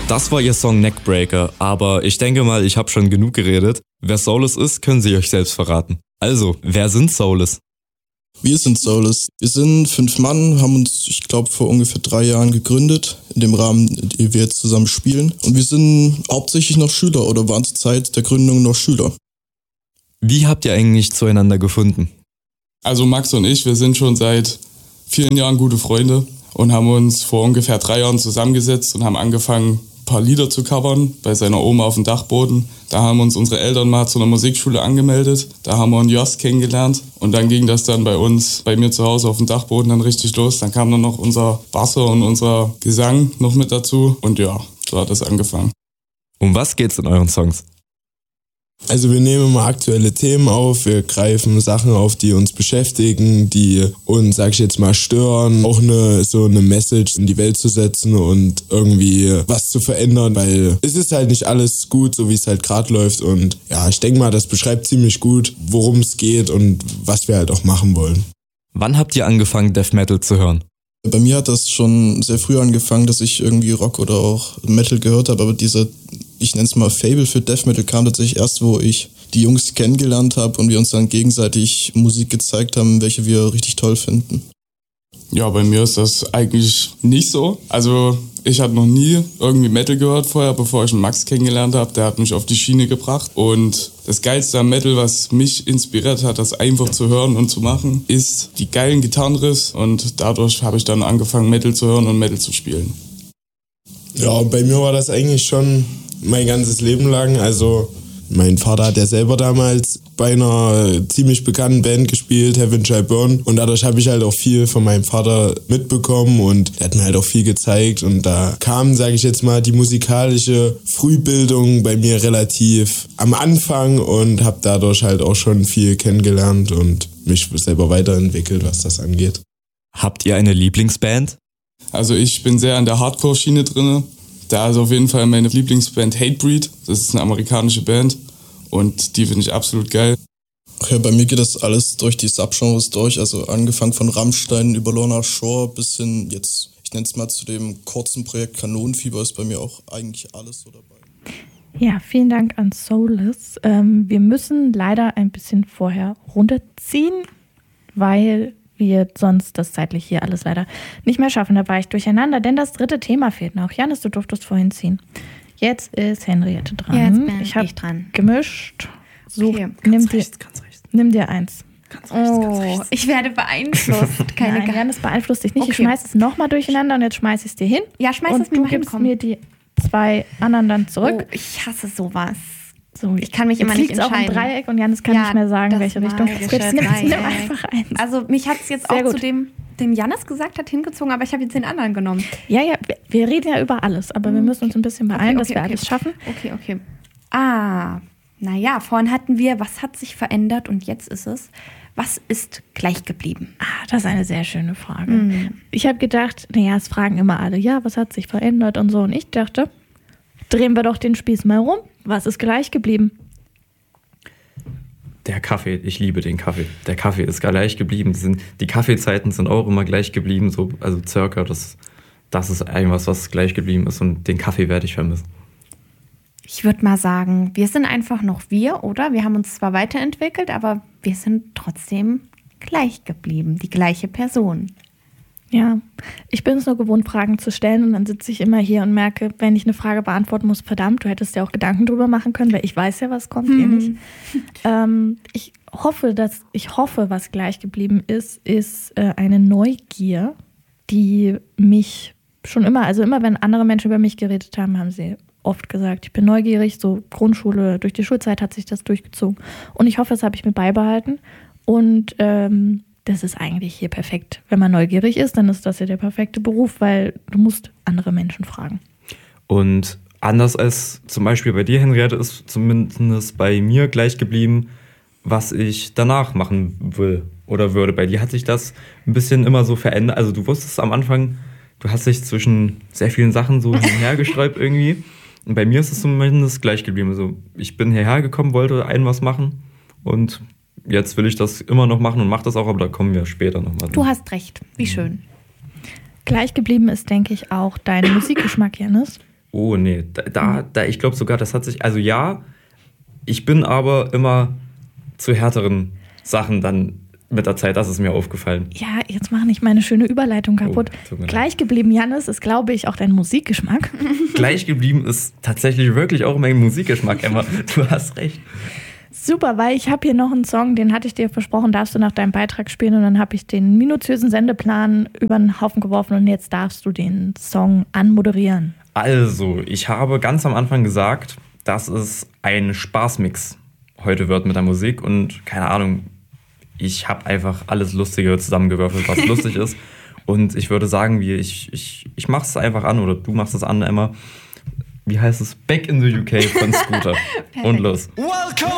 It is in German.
Das war ihr Song Neckbreaker, aber ich denke mal, ich habe schon genug geredet. Wer Soulless ist, können sie euch selbst verraten. Also, wer sind Soulless? Wir sind Soulless. Wir sind 5 Mann, haben uns, ich glaube, vor ungefähr 3 Jahren gegründet, in dem Rahmen, in dem wir jetzt zusammen spielen. Und wir sind hauptsächlich noch Schüler oder waren zur Zeit der Gründung noch Schüler. Wie habt ihr eigentlich zueinander gefunden? Also Max und ich, wir sind schon seit vielen Jahren gute Freunde und haben uns vor ungefähr 3 Jahren zusammengesetzt und haben angefangen, ein paar Lieder zu covern bei seiner Oma auf dem Dachboden. Da haben uns unsere Eltern mal zu einer Musikschule angemeldet. Da haben wir einen Jos kennengelernt und dann ging das dann bei mir zu Hause auf dem Dachboden dann richtig los. Dann kam dann noch unser Basser und unser Gesang noch mit dazu und ja, so hat das angefangen. Um was geht's in euren Songs? Also wir nehmen immer aktuelle Themen auf, wir greifen Sachen auf, die uns beschäftigen, die uns, sag ich jetzt mal, stören, auch so eine Message in die Welt zu setzen und irgendwie was zu verändern, weil es ist halt nicht alles gut, so wie es halt gerade läuft und ja, ich denke mal, das beschreibt ziemlich gut, worum es geht und was wir halt auch machen wollen. Wann habt ihr angefangen, Death Metal zu hören? Bei mir hat das schon sehr früh angefangen, dass ich irgendwie Rock oder auch Metal gehört habe, aber dieser, ich nenne es mal Fable für Death Metal, kam tatsächlich erst, wo ich die Jungs kennengelernt habe und wir uns dann gegenseitig Musik gezeigt haben, welche wir richtig toll finden. Ja, bei mir ist das eigentlich nicht so. Also ich hatte noch nie irgendwie Metal gehört vorher, bevor ich einen Max kennengelernt habe. Der hat mich auf die Schiene gebracht. Und das Geilste am Metal, was mich inspiriert hat, das einfach zu hören und zu machen, ist die geilen Gitarrenriffs. Und dadurch habe ich dann angefangen, Metal zu hören und Metal zu spielen. Ja, bei mir war das eigentlich schon mein ganzes Leben lang. Also mein Vater hat ja selber damals bei einer ziemlich bekannten Band gespielt, Heaven Shall Burn. Und dadurch habe ich halt auch viel von meinem Vater mitbekommen und er hat mir halt auch viel gezeigt. Und da kam, sage ich jetzt mal, die musikalische Frühbildung bei mir relativ am Anfang und habe dadurch halt auch schon viel kennengelernt und mich selber weiterentwickelt, was das angeht. Habt ihr eine Lieblingsband? Also ich bin sehr an der Hardcore-Schiene drin. Da ist auf jeden Fall meine Lieblingsband Hatebreed. Das ist eine amerikanische Band und die finde ich absolut geil. Ach ja, bei mir geht das alles durch die Subgenres durch, also angefangen von Rammstein über Lorna Shore bis hin jetzt, ich nenne es mal zu dem kurzen Projekt Kanonenfieber, ist bei mir auch eigentlich alles so dabei. Ja, vielen Dank an Soulless. Wir müssen leider ein bisschen vorher runterziehen, weil wir sonst das zeitlich hier alles leider nicht mehr schaffen. Da war ich durcheinander, denn das 3. Thema fehlt noch. Janis, du durftest vorhin ziehen. Jetzt ist Henriette dran. Ja, jetzt bin ich habe dran. Gemischt. So, Okay. Nimm dir eins. Ich werde beeinflusst. Nein, Janis beeinflusst dich nicht. Okay. Ich schmeiß es nochmal durcheinander und jetzt schmeiß ich es dir hin. Ja, schmeiß und es mir du mal hin, gibst komm. mir die 2 anderen dann zurück. Oh, ich hasse sowas. So, Ich kann mich immer jetzt nicht liegt's auch im entscheiden. Dreieck und Janis kann nicht mehr sagen, das welche Richtung. magische Jetzt nimm Dreieck. einfach eins. Also mich hat es jetzt Sehr auch gut. zu dem Janis gesagt hat, hingezogen, aber ich habe jetzt den anderen genommen. Ja, wir reden ja über alles, aber wir müssen uns ein bisschen beeilen, dass wir alles schaffen. Okay. Naja, vorhin hatten wir, was hat sich verändert und jetzt ist es, was ist gleich geblieben? Das ist eine sehr schöne Frage. Ich habe gedacht, es fragen immer alle, ja, was hat sich verändert und so. Und ich dachte, drehen wir doch den Spieß mal rum. Was ist gleich geblieben? Der Kaffee, ich liebe den Kaffee. Der Kaffee ist gleich geblieben. Die Kaffeezeiten sind auch immer gleich geblieben, so, also circa. Das ist irgendwas, was gleich geblieben ist und den Kaffee werde ich vermissen. Ich würde mal sagen, wir sind einfach noch wir, oder? Wir haben uns zwar weiterentwickelt, aber wir sind trotzdem gleich geblieben, die gleiche Person. Ja, ich bin es nur gewohnt, Fragen zu stellen und dann sitze ich immer hier und merke, wenn ich eine Frage beantworten muss, verdammt, du hättest ja auch Gedanken drüber machen können, weil ich weiß ja, was kommt, ihr nicht. Ich hoffe, was gleich geblieben ist eine Neugier, die mich schon immer, also immer wenn andere Menschen über mich geredet haben, haben sie oft gesagt, ich bin neugierig, so Grundschule, durch die Schulzeit hat sich das durchgezogen und ich hoffe, das habe ich mir beibehalten und das ist eigentlich hier perfekt. Wenn man neugierig ist, dann ist das ja der perfekte Beruf, weil du musst andere Menschen fragen. Und anders als zum Beispiel bei dir, Henriette, ist zumindest bei mir gleich geblieben, was ich danach machen will oder würde. Bei dir hat sich das ein bisschen immer so verändert. Also du wusstest am Anfang, du hast dich zwischen sehr vielen Sachen so hinhergesträubt irgendwie. Und bei mir ist es zumindest gleich geblieben. Also ich bin hierher gekommen, wollte was machen und jetzt will ich das immer noch machen und mache das auch, aber da kommen wir später nochmal. Du hast recht, wie schön. Gleich geblieben ist, denke ich, auch dein Musikgeschmack, Janis. Oh, nee. Ich glaube sogar, das hat sich. Also ja, ich bin aber immer zu härteren Sachen dann mit der Zeit, das ist mir aufgefallen. Ja, jetzt mache ich meine schöne Überleitung kaputt. Gleich geblieben, Jannis, ist, glaube ich, auch dein Musikgeschmack. Gleich geblieben ist tatsächlich wirklich auch mein Musikgeschmack, Emma. Du hast recht. Super, weil ich habe hier noch einen Song, den hatte ich dir versprochen, darfst du nach deinem Beitrag spielen. Und dann habe ich den minutiösen Sendeplan über den Haufen geworfen und jetzt darfst du den Song anmoderieren. Also, ich habe ganz am Anfang gesagt, dass es ein Spaßmix heute wird mit der Musik und keine Ahnung, ich habe einfach alles Lustige zusammengewürfelt, was lustig ist. Und ich würde sagen, ich mache es einfach an oder du machst es an, Emma. Wie heißt es? Back in the UK von Scooter. Und los. Welcome.